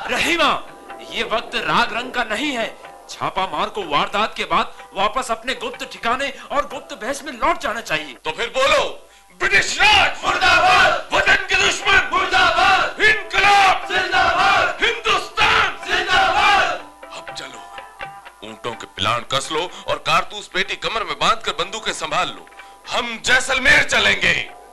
रहीमा, ये वक्त राग रंग का नहीं है। छापा मार को वारदात के बाद वापस अपने गुप्त ठिकाने और गुप्त बहस में लौट जाना चाहिए। तो फिर बोलो, ब्रिटिश राज मुर्दाबाद, वतन के दुश्मन मुर्दाबाद, इनकलाब जिंदाबाद, हिंदुस्तान जिंदाबाद। अब चलो, ऊंटों के पिलान कस लो और कारतूस पेटी कमर में बांधकर बंदूकें संभाल लो। हम जैसलमेर चलेंगे।